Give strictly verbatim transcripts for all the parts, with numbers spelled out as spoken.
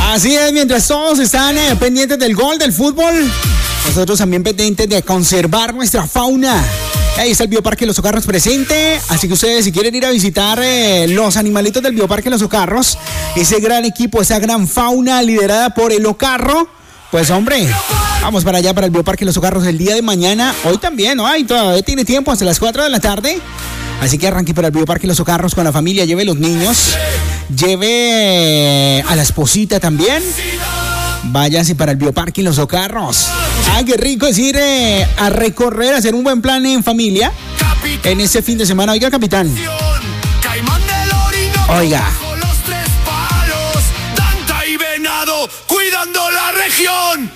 Así es, mientras todos están eh, pendientes del gol, del fútbol, nosotros también pendientes de conservar nuestra fauna. Ahí está el Bioparque Los Ocarros presente, así que ustedes si quieren ir a visitar eh, los animalitos del Bioparque Los Ocarros, ese gran equipo, esa gran fauna liderada por el Ocarro, pues hombre, vamos para allá, para el Bioparque Los Ocarros el día de mañana, hoy también, ¿no? Ay, todavía tiene tiempo hasta las cuatro de la tarde, así que arranque para el Bioparque Los Ocarros con la familia, lleve los niños, lleve a la esposita también. Váyase para el Bioparque Los Ocarros. Ah, qué rico es ir eh, a recorrer, a hacer un buen plan en familia en ese fin de semana. Oiga, capitán. Oiga. Cuidando la región.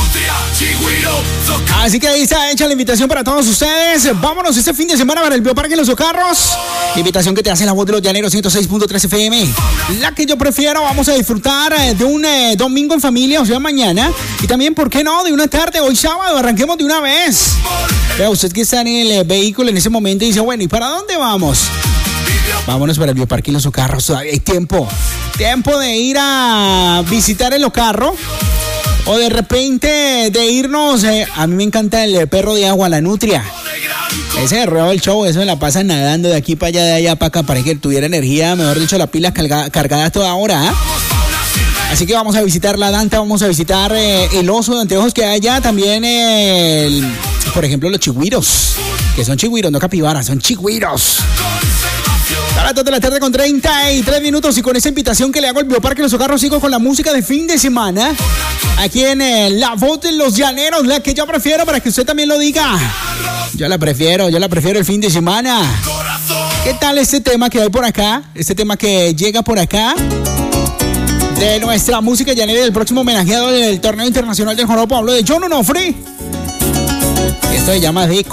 Así que ahí está hecha la invitación para todos ustedes. Vámonos este fin de semana para el Bioparque Los Ocarros. Invitación que te hace la voz de los llaneros ciento seis punto tres F M. La que yo prefiero. Vamos a disfrutar de un eh, domingo en familia, o sea, mañana. Y también, ¿por qué no? De una tarde, hoy sábado. Arranquemos de una vez. Vea, usted que está en el eh, vehículo en ese momento y dice, bueno, ¿y para dónde vamos? Vámonos para el Bioparque Los Ocarros. Todavía hay tiempo. Tiempo de ir a visitar el Ocarro. O de repente de irnos, eh, a mí me encanta el perro de agua, la nutria. Ese de Rueda del Show, eso me la pasa nadando de aquí para allá, de allá para acá, para que tuviera energía, mejor dicho, la pila cargada, cargada toda hora. ¿eh? Así que vamos a visitar la Danta, vamos a visitar eh, el oso de anteojos que hay allá, también, eh, el, por ejemplo, los chigüiros, que son chigüiros, no capibaras, son chigüiros. A las dos de la tarde con treinta y tres minutos y con esa invitación que le hago al Bioparque Los Ocarros sigo con la música de fin de semana aquí en eh, La Voz de los Llaneros, la que yo prefiero para que usted también lo diga. Yo la prefiero, yo la prefiero el fin de semana. ¿Qué tal este tema que hay por acá? Este tema que llega por acá de nuestra música llanera del próximo homenajeado del torneo internacional del joropo. Hablo de John Onofre. Esto se llama Dico.